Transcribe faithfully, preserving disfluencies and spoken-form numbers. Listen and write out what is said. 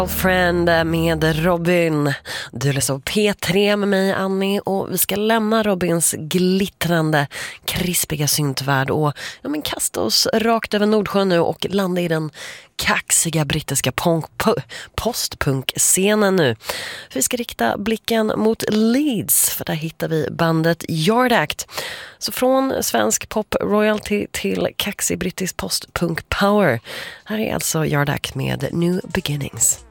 Friend med Robin. Du läser på P tre med mig, Annie, och vi ska lämna Robins glittrande, krispiga syntvärld och ja, men kasta oss rakt över Nordsjön nu och landa i den kaxiga brittiska punk- postpunkscenen nu. Vi ska rikta blicken mot Leeds, för där hittar vi bandet Yard Act. Så från svensk pop royalty till kaxig brittisk postpunk power. Här är alltså Yard Act med New Beginnings.